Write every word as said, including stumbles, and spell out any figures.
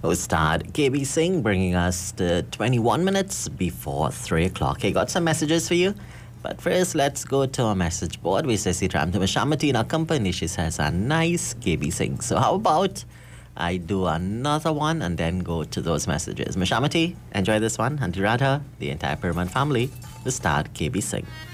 who starred K B Singh, bringing us to twenty-one minutes before three o'clock. Hey, got some messages for you. But first, let's go to our message board. We say Sitram to Mashamati in our company. She says a nice K B Singh. So how about I do another one and then go to those messages. Mashamati, enjoy this one. Auntie Radha, the entire Pyramid family, the starred K B Singh.